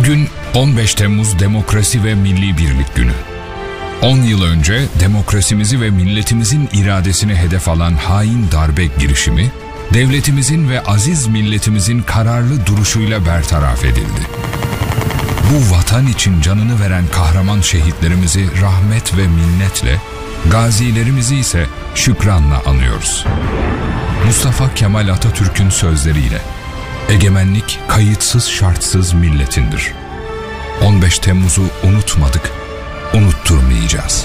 Bugün 15 Temmuz Demokrasi ve Milli Birlik Günü. 10 yıl önce demokrasimizi ve milletimizin iradesini hedef alan hain darbe girişimi, devletimizin ve aziz milletimizin kararlı duruşuyla bertaraf edildi. Bu vatan için canını veren kahraman şehitlerimizi rahmet ve minnetle, gazilerimizi ise şükranla anıyoruz. Mustafa Kemal Atatürk'ün sözleriyle, egemenlik kayıtsız şartsız milletindir. 15 Temmuz'u unutmadık, unutturmayacağız.